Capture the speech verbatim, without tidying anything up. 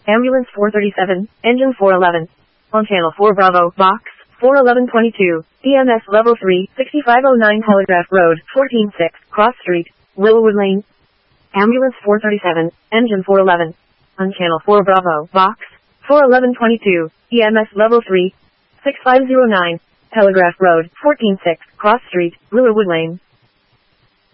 Ambulance four thirty-seven, engine four eleven. On channel four Bravo, box, four eleven twenty-two, E M S level three, sixty-five oh nine Telegraph Road, fourteen six, Cross Street, Willowwood Lane. Ambulance four thirty-seven, engine four eleven. On channel four Bravo, box, four eleven twenty-two, E M S level three, sixty-five oh nine, Telegraph Road, fourteen six, Cross Street, Willowwood Lane.